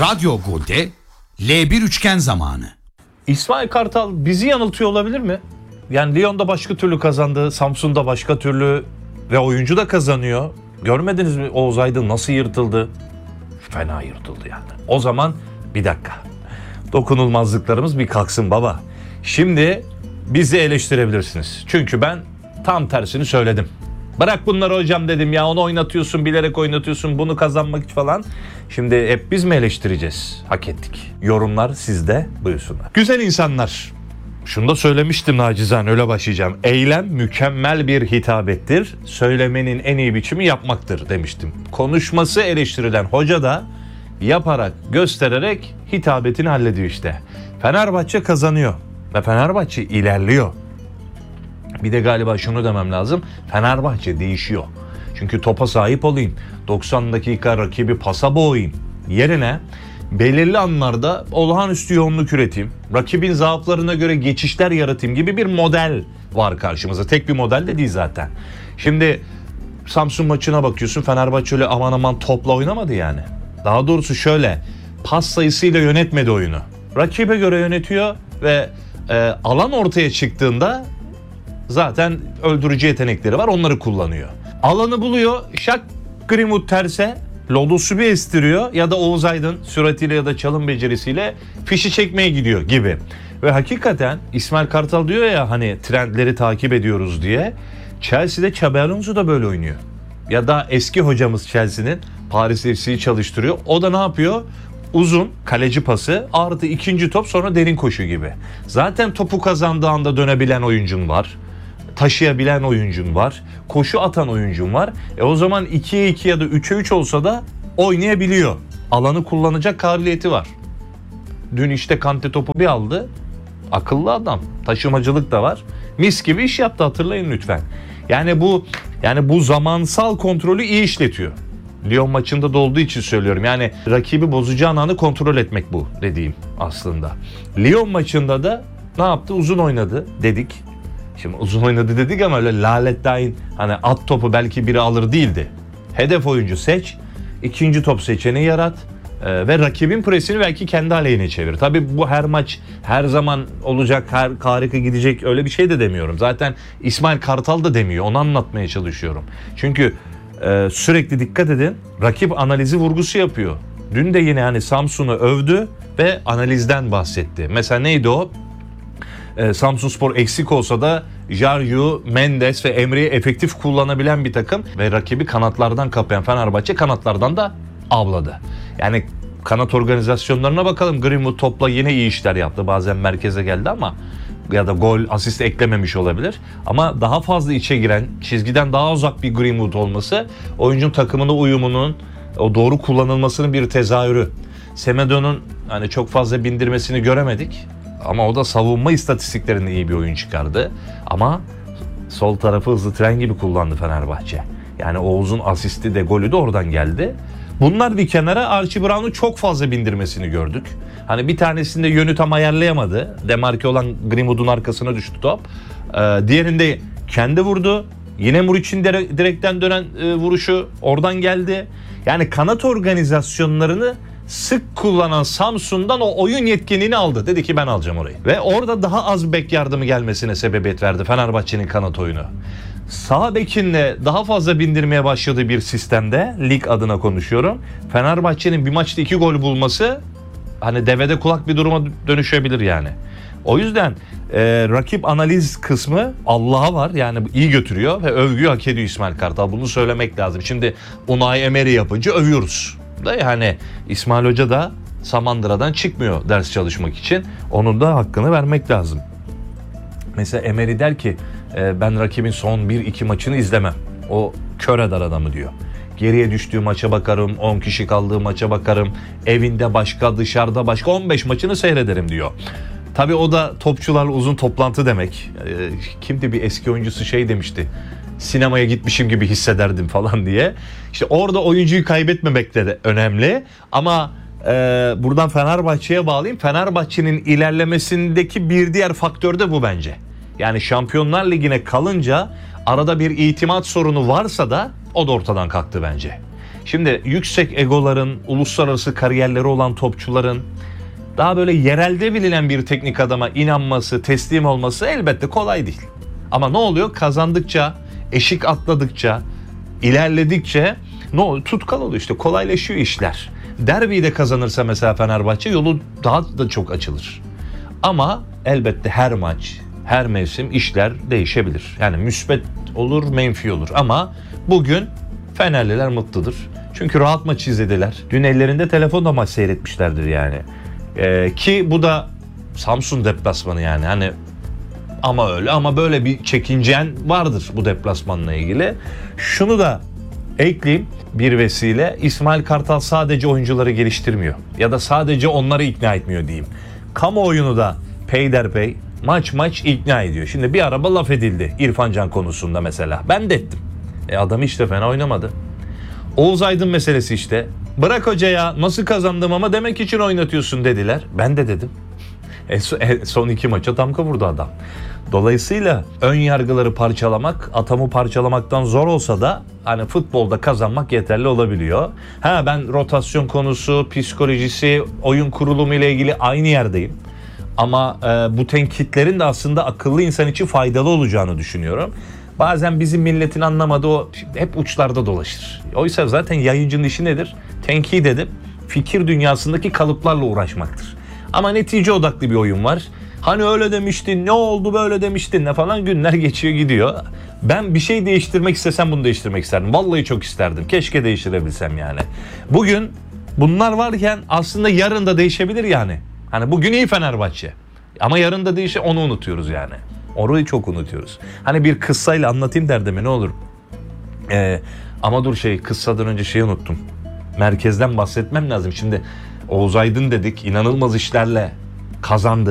Radyo Gol'de L1 üçgen zamanı. İsmail Kartal bizi yanıltıyor olabilir mi? Yani Lyon'da başka türlü kazandı, Samsun'da başka türlü ve oyuncu da kazanıyor. Görmediniz mi Oğuz Aydın nasıl yırtıldı? Fena yırtıldı yani. O zaman bir dakika. Dokunulmazlıklarımız bir kalksın baba. Şimdi bizi eleştirebilirsiniz. Çünkü ben tam tersini söyledim. Bırak bunları hocam dedim ya, onu oynatıyorsun, bilerek oynatıyorsun, bunu kazanmak için falan. Şimdi hep biz mi eleştireceğiz? Hak ettik. Yorumlar sizde, buyursunlar. Güzel insanlar. Şunu da söylemiştim nacizane, öyle başlayacağım. Eylem mükemmel bir hitabettir. Söylemenin en iyi biçimi yapmaktır demiştim. Konuşması eleştirilen hoca da yaparak, göstererek hitabetini hallediyor işte. Fenerbahçe kazanıyor ve Fenerbahçe ilerliyor. Bir de galiba şunu demem lazım. Fenerbahçe değişiyor. Çünkü topa sahip olayım. 90 dakika rakibi pasa boğayım. Yerine belirli anlarda olağanüstü yoğunluk üreteyim. Rakibin zaaflarına göre geçişler yaratayım gibi bir model var karşımıza. Tek bir model de değil zaten. Şimdi Samsun maçına bakıyorsun. Fenerbahçe öyle aman aman topla oynamadı yani. Daha doğrusu şöyle, pas sayısıyla yönetmedi oyunu. Rakibe göre yönetiyor ve alan ortaya çıktığında zaten öldürücü yetenekleri var, onları kullanıyor. Alanı buluyor, şak Greenwood terse lodosu bir estiriyor ya da Oğuz Aydın süratiyle ya da çalım becerisiyle fişi çekmeye gidiyor gibi. Ve hakikaten İsmail Kartal diyor ya hani trendleri takip ediyoruz diye. Chelsea'de Xabi Alonso da böyle oynuyor. Ya da eski hocamız Chelsea'nin Paris FC'yi çalıştırıyor. O da ne yapıyor? Uzun kaleci pası artı ikinci top sonra derin koşu gibi. Zaten topu kazandığı anda dönebilen oyuncun var. Taşıyabilen oyuncun var. Koşu atan oyuncun var. O zaman 2'ye 2 ya da 3'e 3 olsa da oynayabiliyor. Alanı kullanacak kabiliyeti var. Dün işte Kante topu bir aldı. Akıllı adam. Taşımacılık da var. Mis gibi iş yaptı, hatırlayın lütfen. Yani bu zamansal kontrolü iyi işletiyor. Lyon maçında da olduğu için söylüyorum. Yani rakibi bozacağın anı kontrol etmek bu dediğim aslında. Lyon maçında da ne yaptı? Uzun oynadı dedik. Şimdi uzun oynadı dedik ama öyle laletdain hani at topu belki biri alır değildi. Hedef oyuncu seç, ikinci top seçeneği yarat ve rakibin presini belki kendi aleyhine çevir. Tabii bu her maç her zaman olacak, her harika gidecek öyle bir şey de demiyorum. Zaten İsmail Kartal da demiyor, onu anlatmaya çalışıyorum. Çünkü sürekli dikkat edin, rakip analizi vurgusu yapıyor. Dün de yine hani Samsun'u övdü ve analizden bahsetti. Mesela neydi o? Samsunspor eksik olsa da Jarju, Mendes ve Emre'yi efektif kullanabilen bir takım ve rakibi kanatlardan kapayan Fenerbahçe kanatlardan da avladı. Yani kanat organizasyonlarına bakalım. Greenwood topla yine iyi işler yaptı. Bazen merkeze geldi ama ya da gol, asist eklememiş olabilir. Ama daha fazla içe giren, çizgiden daha uzak bir Greenwood olması oyuncunun takımına uyumunun, o doğru kullanılmasının bir tezahürü. Semedo'nun hani çok fazla bindirmesini göremedik. Ama o da savunma istatistiklerinde iyi bir oyun çıkardı. Ama sol tarafı hızlı tren gibi kullandı Fenerbahçe. Yani Oğuz'un asisti de golü de oradan geldi. Bunlar bir kenara, Archie Brown'un çok fazla bindirmesini gördük. Hani bir tanesinde yönü tam ayarlayamadı. Demarke olan Greenwood'un arkasına düştü top. Diğerinde kendi vurdu. Yine Muriç'in direkten dönen vuruşu oradan geldi. Yani kanat organizasyonlarını sık kullanan Samsun'dan o oyun yetkinliğini aldı. Dedi ki ben alacağım orayı. Ve orada daha az bek yardımı gelmesine sebebiyet verdi Fenerbahçe'nin kanat oyunu. Sağ bekinle daha fazla bindirmeye başladığı bir sistemde, lig adına konuşuyorum, Fenerbahçe'nin bir maçta 2 gol bulması hani devede kulak bir duruma dönüşebilir yani. O yüzden rakip analiz kısmı Allah'a var, yani iyi götürüyor ve övgüyü hak ediyor İsmail Kartal. Bunu söylemek lazım. Şimdi Unai Emery yapınca övüyoruz da, yani İsmail Hoca da Samandıra'dan çıkmıyor ders çalışmak için. Onun da hakkını vermek lazım. Mesela Emery der ki ben rakibin son 1-2 maçını izlemem. O kör eder adamı diyor. Geriye düştüğü maça bakarım, 10 kişi kaldığı maça bakarım, evinde başka, dışarıda başka, 15 maçını seyrederim diyor. Tabii o da topçularla uzun toplantı demek. Kimdi bir eski oyuncusu şey demişti, sinemaya gitmişim gibi hissederdim falan diye. İşte orada oyuncuyu kaybetmemek de önemli ama buradan Fenerbahçe'ye bağlayayım. Fenerbahçe'nin ilerlemesindeki bir diğer faktör de bu bence. Yani Şampiyonlar Ligi'ne kalınca arada bir itimat sorunu varsa da o da ortadan kalktı bence. Şimdi yüksek egoların, uluslararası kariyerleri olan topçuların daha böyle yerelde bilinen bir teknik adama inanması, teslim olması elbette kolay değil. Ama ne oluyor? Kazandıkça, eşik atladıkça, ilerledikçe ne oluyor? Tutkal oluyor işte, kolaylaşıyor işler. Derbiyi de kazanırsa mesela Fenerbahçe yolu daha da çok açılır. Ama elbette her maç, her mevsim işler değişebilir. Yani müsbet olur, menfi olur. Ama bugün Fenerliler mutludur. Çünkü rahat maç izlediler. Dün ellerinde telefonla maç seyretmişlerdir yani. Ki bu da Samsun deplasmanı yani. Hani ama öyle ama böyle bir çekincen vardır bu deplasmanla ilgili. Şunu da ekleyeyim bir vesile. İsmail Kartal sadece oyuncuları geliştirmiyor. Ya da sadece onları ikna etmiyor diyeyim. Kamuoyunu da peyderpey maç ikna ediyor. Şimdi bir araba laf edildi İrfan Can konusunda mesela. Ben de ettim. Adam hiç de fena oynamadı. Oğuz Aydın meselesi işte. Bırak hoca ya, nasıl kazandım ama demek için oynatıyorsun dediler. Ben de dedim. Son 2 maça damga vurdu adam. Dolayısıyla ön yargıları parçalamak, atomu parçalamaktan zor olsa da hani futbolda kazanmak yeterli olabiliyor. Ben rotasyon konusu, psikolojisi, oyun kurulumu ile ilgili aynı yerdeyim. Ama bu tenkitlerin de aslında akıllı insan için faydalı olacağını düşünüyorum. Bazen bizim milletin anlamadığı o hep uçlarda dolaşır. Oysa zaten yayıncının işi nedir? Tenkit edip fikir dünyasındaki kalıplarla uğraşmaktır. Ama netice odaklı bir oyun var. Hani öyle demiştin, ne oldu böyle demiştin ne falan, günler geçiyor gidiyor. Ben bir şey değiştirmek istesem bunu değiştirmek isterdim. Vallahi çok isterdim. Keşke değiştirebilsem yani. Bugün bunlar varken aslında yarın da değişebilir yani. Hani bugün iyi Fenerbahçe. Ama yarın da değişir, onu unutuyoruz yani. Orayı çok unutuyoruz. Hani bir kıssayla anlatayım derdimi ne olur. Ama dur kıssadan önce unuttum. Merkezden bahsetmem lazım. Şimdi Oğuz Aydın dedik, inanılmaz işlerle kazandı.